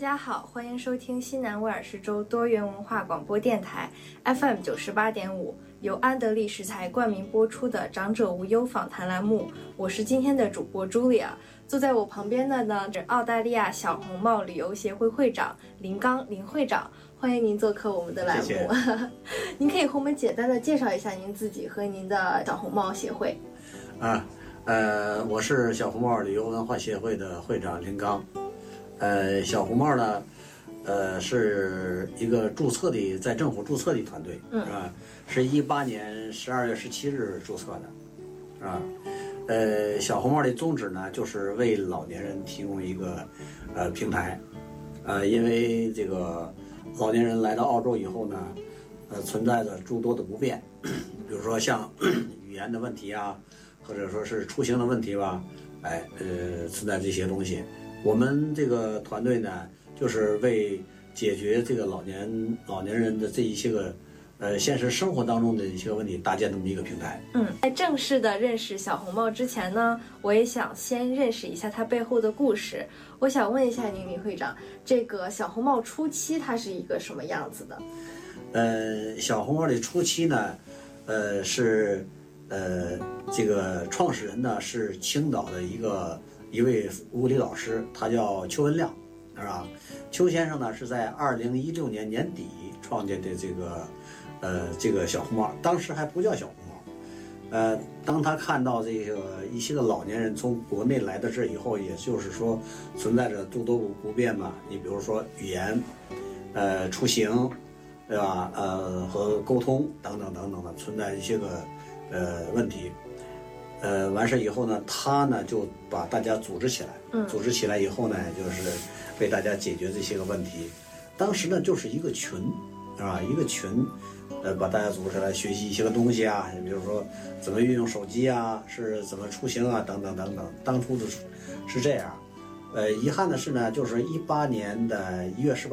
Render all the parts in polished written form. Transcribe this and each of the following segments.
家好，欢迎收听西南威尔士州多元文化广播电台 FM 98.5，由安德利食材冠名播出的长者无忧访谈栏目。我是今天的主播 Julia， 坐在我旁边的呢是澳大利亚小红帽旅游协会会长林刚林会长，欢迎您做客我们的栏目。 谢谢您可以和我们简单的介绍一下您自己和您的小红帽协会。 我是小红帽旅游文化协会的会长林刚。小红帽呢，是一个注册的，在政府注册的团队，是18年12月17日注册的，小红帽的宗旨呢，就是为老年人提供一个平台，因为这个老年人来到澳洲以后呢，存在着诸多的不便，比如说像语言的问题啊，或者说是出行的问题吧，存在这些东西。我们这个团队呢，就是为解决这个老年人的这一些个现实生活当中的一些问题搭建这么一个平台。 在正式的认识小红帽之前呢，我也想先认识一下它背后的故事。我想问一下您，林会长，这个小红帽初期它是一个什么样子的？ 小红帽的初期呢，是这个创始人呢是青岛的一位物理老师，他叫邱文亮，是吧？邱先生呢是在2016年年底创建的这个小红帽，当时还不叫小红帽。当他看到这个一些个老年人从国内来到这以后，也就是说存在着诸多不便嘛，你比如说语言、出行，对吧？和沟通等等等等的存在一些个问题。完事以后呢，他呢就把大家组织起来，组织起来以后呢，就是为大家解决这些个问题。当时呢就是一个群，一个群，把大家组织起来学习一些个东西啊，比如说怎么运用手机啊，是怎么出行啊，等等等等。当初是这样。遗憾的是呢，就是18年的1月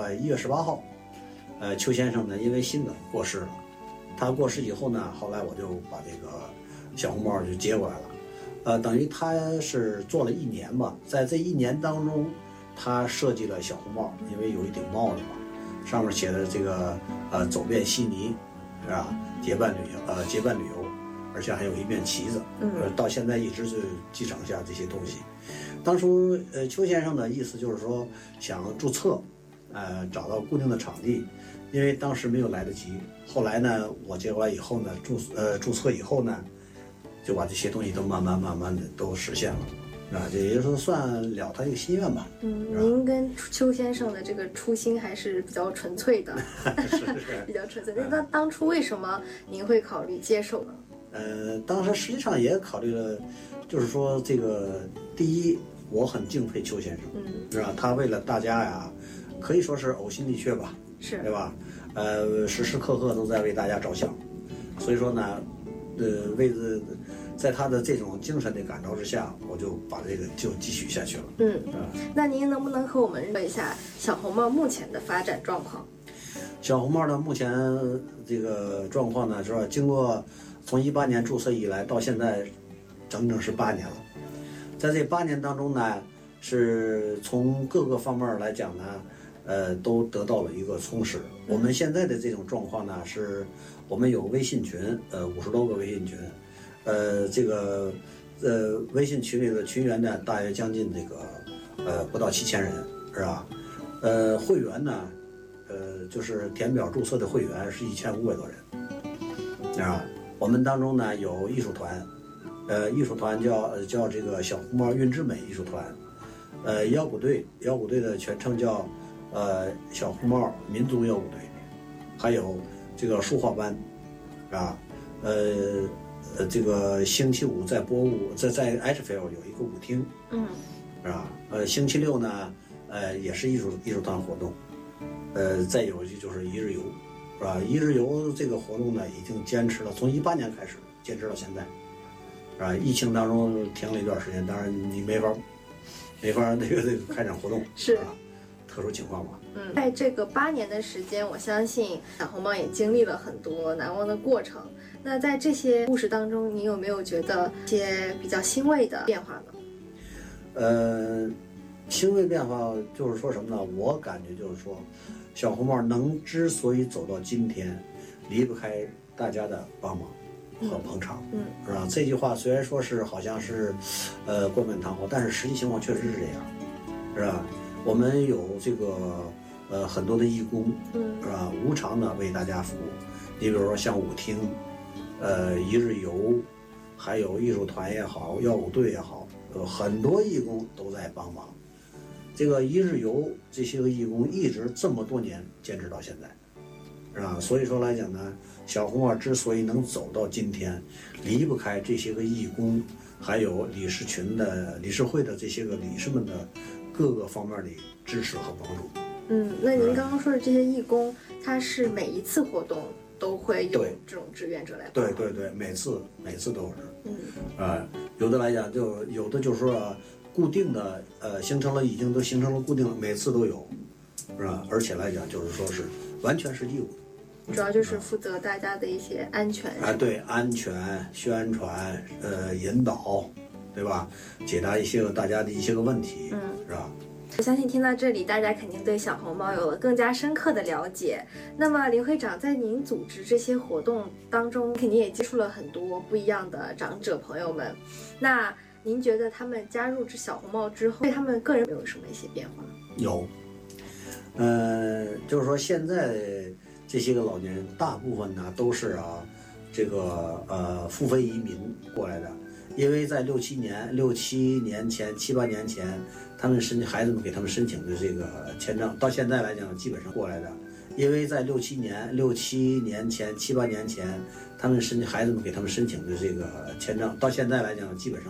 18号，邱先生呢因为心梗过世了。他过世以后呢，后来我就把这个小红帽就接过来了，等于他是做了1年吧，在这1年当中，他设计了小红帽，因为有一顶帽子嘛，上面写的这个走遍悉尼，是吧？结伴旅游，而且还有一面旗子，到现在一直是继承下这些东西。当初邱先生的意思就是说想注册，找到固定的场地，因为当时没有来得及。后来呢，我接过来以后呢，注册以后呢，就把这些东西都慢慢的都实现了，这也就是算了他一个心愿吧。 您跟邱先生的这个初心还是比较纯粹的， 是比较纯粹。那当初为什么您会考虑接受呢？ 当时实际上也考虑了，就是说这个第一，我很敬佩邱先生，是吧？他为了大家呀，可以说是呕心沥血吧， 是对吧？时时刻刻都在为大家着想，所以说呢，在他的这种精神的感召之下，我就把这个就继续下去了。 那您能不能和我们说一下小红帽目前的发展状况？ 小红帽的目前这个状况呢，是吧？经过从18年注册以来到现在，整整是8年了。在这8年当中呢，是从各个方面来讲呢，都得到了一个充实。我们现在的这种状况呢，是我们有微信群，50多个微信群，这个微信群里的群员呢，大约将近这个不到7000人，是吧？会员呢，就是填表注册的会员是1500多人，啊，我们当中呢有艺术团，艺术团叫这个小红帽韵之美艺术团，摇鼓队的全称叫小红帽民族摇鼓队，还有这个书画班，啊，这个星期五在博物在 Edgefield 有一个舞厅，是吧？星期六呢，也是艺术团活动，再有就是一日游，是吧？一日游这个活动呢，已经坚持了，从18年开始坚持到现在，是吧？疫情当中停了一段时间，当然你没法那个开展活动， 是吧？特殊情况嘛。 在这个8年的时间，我相信小红帽也经历了很多难忘的过程。那在这些故事当中，你有没有觉得一些比较欣慰的变化呢？ 行为变化就是说什么呢？我感觉就是说，小红帽之所以走到今天，离不开大家的帮忙和捧场，是吧？这句话虽然说是好像是，冠冕堂皇，但是实际情况确实是这样，是吧？我们有这个很多的义工，是吧？无偿的为大家服务。你比如说像舞厅，一日游，还有艺术团也好，耀舞队也好，很多义工都在帮忙。这个一日游这些个义工一直这么多年坚持到现在，是吧？所以说来讲呢，小红帽之所以能走到今天，离不开这些个义工，还有理事会的这些个理事们的各个方面的支持和帮助。 那您刚刚说的这些义工，他是每一次活动都会有这种志愿者来帮忙？ 对，每次都是。有的来讲有的就是说固定的，已经都形成了固定，每次都有，是吧？而且来讲就是说是完全是义务。 主要就是负责大家的一些安全对，安全宣传，引导，对吧？解答大家的一些个问题，是吧？ 我相信听到这里，大家肯定对小红帽有了更加深刻的了解。那么林会长，在您组织这些活动当中，肯定也接触了很多不一样的长者朋友们。那您觉得他们加入这小红帽之后，对他们个人有什么一些变化？ 有，就是说现在这些个老年人大部分呢都是这个付费移民过来的，因为在6、7年前、7、8年前，他们孩子们给他们申请的这个签证，到现在来讲基本上过来的，因为在6、7年前、7、8年前，他们孩子们给他们申请的这个签证，到现在来讲基本上